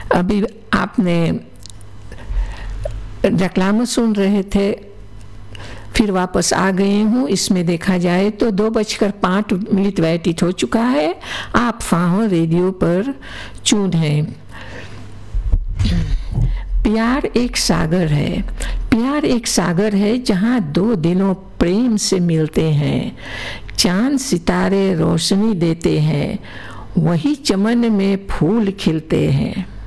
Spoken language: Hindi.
अभी आपने रेक्लाम सुन रहे थे, फिर वापस आ गई हूँ। इसमें देखा जाए तो 2:05 व्यतीत हो चुका है। आप फाहो रेडियो पर चून हैं। प्यार एक सागर है, प्यार एक सागर है जहाँ दो दिलों प्रेम से मिलते हैं। चांद सितारे रोशनी देते हैं, वही चमन में फूल खिलते हैं।